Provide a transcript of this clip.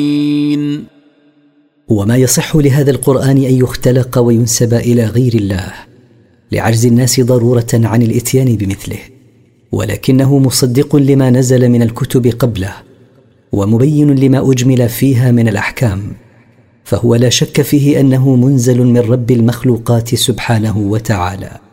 وما يصح لهذا القرآن أن يختلق وينسب إلى غير الله لعجز الناس ضرورة عن الإتيان بمثله، ولكنه مصدق لما نزل من الكتب قبله ومبين لما أجمل فيها من الأحكام، فهو لا شك فيه أنه منزل من رب المخلوقات سبحانه وتعالى.